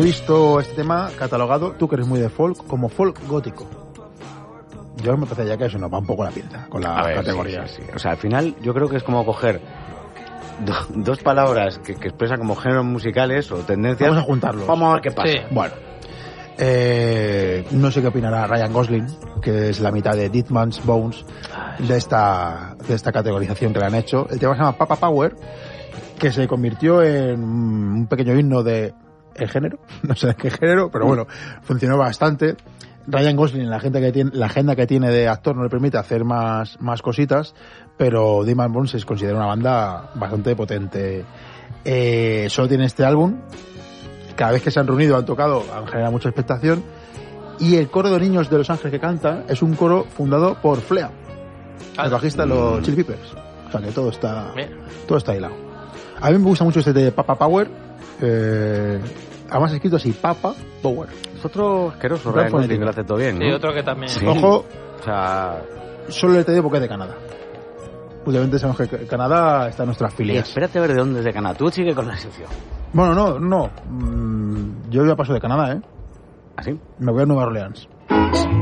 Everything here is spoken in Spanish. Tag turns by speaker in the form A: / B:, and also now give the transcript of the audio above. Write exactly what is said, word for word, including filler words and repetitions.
A: visto este tema catalogado, tú que eres muy de folk, como folk gótico. Yo me parece ya que eso nos va un poco la pinta con la
B: ver,
A: categoría.
B: Sí, sí, sí. O sea, al final yo creo que es como coger do, dos palabras que, que expresan como géneros musicales o tendencias.
A: Vamos a juntarlos.
B: Vamos a ver qué pasa.
C: Sí.
A: Bueno, eh, no sé qué opinará Ryan Gosling, que es la mitad de Dead Man's Bones de esta, de esta categorización que le han hecho. El tema se llama Papa Power, que se convirtió en un pequeño himno de el género, no sé de qué género, pero bueno, funcionó bastante. Ryan Gosling, la gente que tiene, la agenda que tiene de actor no le permite hacer más, más cositas, pero Dead Man's Bones se considera una banda bastante potente. Eh, solo tiene este álbum. Cada vez que se han reunido han tocado, han generado mucha expectación, y el coro de niños de Los Ángeles que canta es un coro fundado por Flea, el bajista de los Chili Peppers. O sea que todo está, todo está hilado. A mí me gusta mucho este de Papa Power, eh, además escrito así, Papa Power.
B: Es otro asqueroso, Ryan Gosling, que lo hace todo bien, ¿no?
C: Sí, otro que también.
B: Sí.
A: Ojo,
B: o sea,
A: solo le te digo porque es de Canadá. Últimamente sabemos que Canadá está en nuestras
B: y
A: filias.
B: espérate a ver de dónde es de Canadá. Tú sigue con la sección.
A: Bueno, no, no. Mm, yo ya paso de Canadá, ¿eh?
B: ¿Así?
A: Me voy a Nueva Orleans.